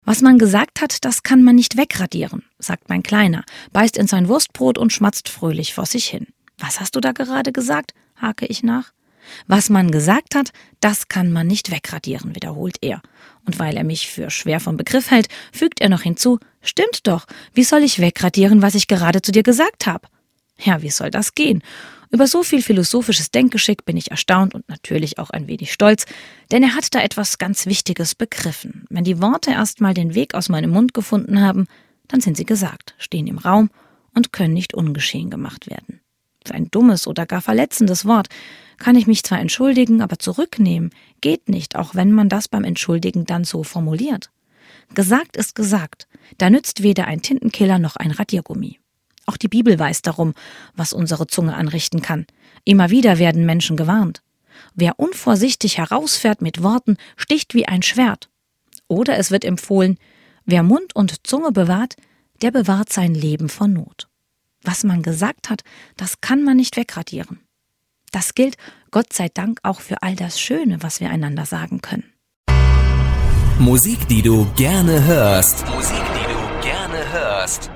Was man gesagt hat, das kann man nicht wegradieren, sagt mein Kleiner, beißt in sein Wurstbrot und schmatzt fröhlich vor sich hin. Was hast du da gerade gesagt? Hake ich nach. Was man gesagt hat, das kann man nicht wegradieren, wiederholt er. Und weil er mich für schwer vom Begriff hält, fügt er noch hinzu, stimmt doch, wie soll ich wegradieren, was ich gerade zu dir gesagt habe? Ja, wie soll das gehen? Über so viel philosophisches Denkgeschick bin ich erstaunt und natürlich auch ein wenig stolz, denn er hat da etwas ganz Wichtiges begriffen. Wenn die Worte erst mal den Weg aus meinem Mund gefunden haben, dann sind sie gesagt, stehen im Raum und können nicht ungeschehen gemacht werden. Für ein dummes oder gar verletzendes Wort kann ich mich zwar entschuldigen, aber zurücknehmen geht nicht, auch wenn man das beim Entschuldigen dann so formuliert. Gesagt ist gesagt, da nützt weder ein Tintenkiller noch ein Radiergummi. Auch die Bibel weiß darum, was unsere Zunge anrichten kann. Immer wieder werden Menschen gewarnt. Wer unvorsichtig herausfährt mit Worten, sticht wie ein Schwert. Oder es wird empfohlen, wer Mund und Zunge bewahrt, der bewahrt sein Leben vor Not. Was man gesagt hat, das kann man nicht wegradieren. Das gilt, Gott sei Dank, auch für all das Schöne, was wir einander sagen können. Musik, die du gerne hörst. Musik, die du gerne hörst.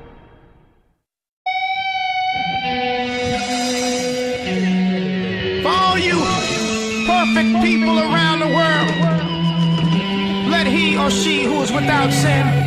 For all you perfect people around the world, let he or she who is without sin